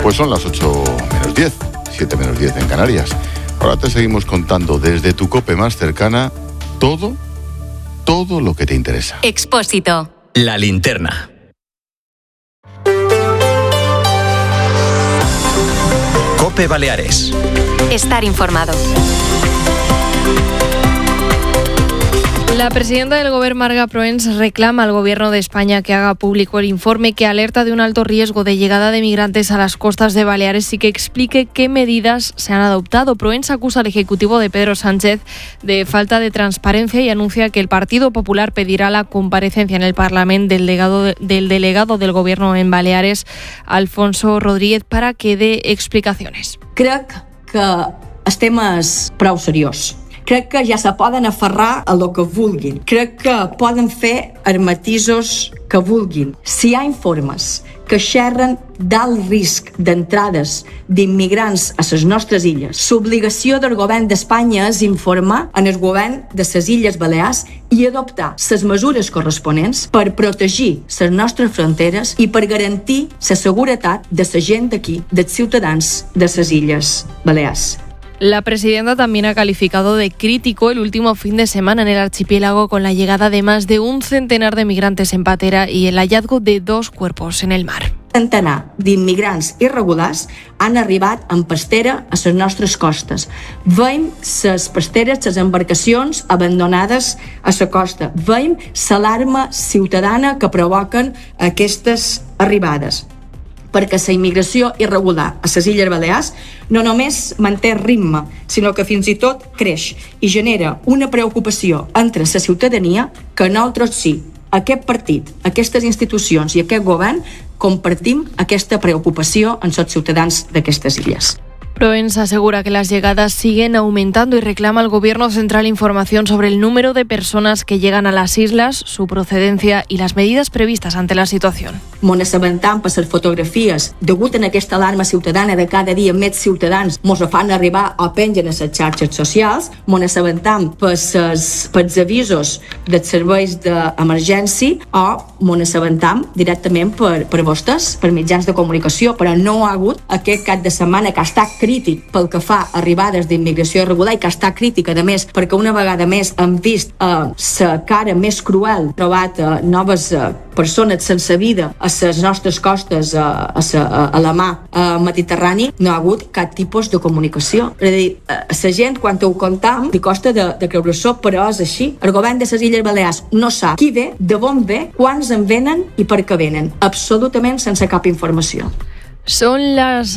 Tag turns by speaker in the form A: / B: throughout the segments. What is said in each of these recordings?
A: Pues son las 8:10, 7:10 en Canarias. Ahora te seguimos contando desde tu COPE más cercana todo lo que te interesa.
B: Expósito.
C: La linterna. COPE Baleares.
B: Estar informado.
D: La presidenta del Govern, Marga Proens, reclama al Gobierno de España que haga público el informe que alerta de un alto riesgo de llegada de migrantes a las costas de Baleares y que explique qué medidas se han adoptado. Proens acusa al Ejecutivo de Pedro Sánchez de falta de transparencia y anuncia que el Partido Popular pedirá la comparecencia en el Parlamento del delegado del Gobierno en Baleares, Alfonso Rodríguez, para que dé explicaciones.
E: Crec que el tema és prou seriós. Crec que ja se poden aferrar a lo que vulguin. Crec que poden fer els matisos que vulguin. Si hi ha informes que xerren d'alt risc d'entrades d'immigrants a les nostres illes, l'obligació del govern d'Espanya és informar en el govern de les Illes Balears i adoptar les mesures corresponents per protegir les nostres fronteres i per garantir la seguretat de la gent d'aquí, dels ciutadans de les Illes Balears.
D: La presidenta también ha calificado de crítico el último fin de semana en el archipiélago con la llegada de más de un centenar de migrantes en patera y el hallazgo de 2 cuerpos en el mar.
E: Centenar d'immigrants irregulars han arribat en pastera a les nostres costes. Veiem les pasteres, les embarcacions abandonades a la costa. Veiem l'alarma ciutadana que provoquen aquestes arribades. Perquè la immigració irregular a les Illes Balears no només manté ritme, sinó que fins i tot creix i genera una preocupació entre la ciutadania que nosaltres sí, aquest partit, aquestes institucions i aquest govern compartim aquesta preocupació en els ciutadans d'aquestes illes.
D: Proens asegura que las llegadas siguen aumentando y reclama al Gobierno central información sobre el número de personas que llegan a las islas, su procedencia y las medidas previstas ante la situación.
E: Mos assabentem per les fotografies, degut a aquesta alarma ciutadana de cada dia més ciutadans mos fan arribar o pengen a les xarxes socials, mos assabentem pels avisos dels serveis d'emergència o mos assabentem directament per vostès, per mitjans de comunicació, però no ha hagut aquest cap de setmana que ha estat crític pel que fa a arribades d'immigració irregular i que està crític, a més, perquè una vegada més hem vist la cara més cruel, trobat noves persones sense vida a les nostres costes, a la mar Mediterrani, no ha hagut cap tipus de comunicació. És a dir, la gent, quan ho comptam, li costa de creure-s'ho, però és així. El govern de les Illes Balears no sap qui ve, de on ve, quants en venen i per què venen. Absolutament sense cap informació.
D: Son las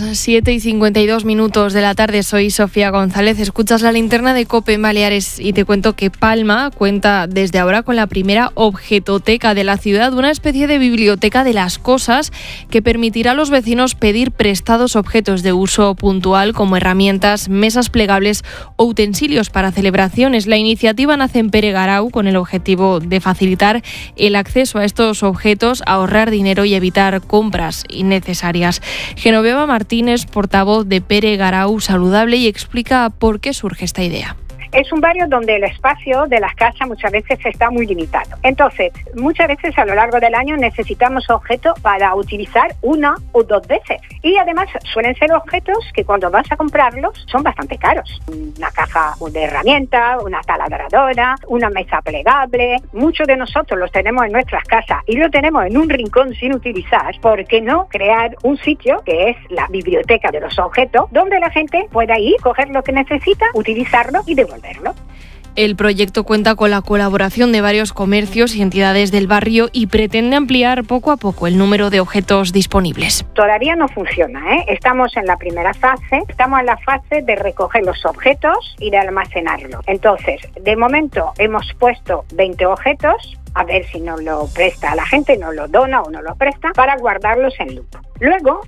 D: 7:52 de la tarde. Soy Sofía González. Escuchas la linterna de COPE en Baleares y te cuento que Palma cuenta desde ahora con la primera objetoteca de la ciudad, una especie de biblioteca de las cosas que permitirá a los vecinos pedir prestados objetos de uso puntual como herramientas, mesas plegables o utensilios para celebraciones. La iniciativa nace en Pere Garau con el objetivo de facilitar el acceso a estos objetos, ahorrar dinero y evitar compras innecesarias. Genoveva Martínez, portavoz de Pere Garau Saludable, y explica por qué surge esta idea.
F: Es un barrio donde el espacio de las casas muchas veces está muy limitado. Entonces, muchas veces a lo largo del año necesitamos objetos para utilizar 1 o 2 veces. Y además suelen ser objetos que cuando vas a comprarlos son bastante caros. Una caja de herramientas, una taladradora, una mesa plegable. Muchos de nosotros los tenemos en nuestras casas y lo tenemos en un rincón sin utilizar. ¿Por qué no crear un sitio que es la biblioteca de los objetos donde la gente pueda ir, coger lo que necesita, utilizarlo y devolverlo?
D: El proyecto cuenta con la colaboración de varios comercios y entidades del barrio y pretende ampliar poco a poco el número de objetos disponibles.
F: Todavía no funciona, Estamos en la primera fase, estamos en la fase de recoger los objetos y de almacenarlos. Entonces, de momento hemos puesto 20 objetos, a ver si nos lo presta la gente, nos lo dona o nos lo presta, para guardarlos en loop. Luego